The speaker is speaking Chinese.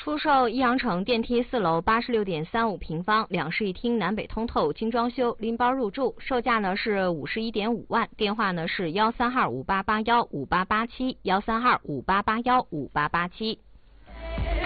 出售益阳城电梯4楼86.35平方，两室一厅，南北通透，精装修，拎包入住，售价呢是51.5万，电话呢是13258815887，13258815887。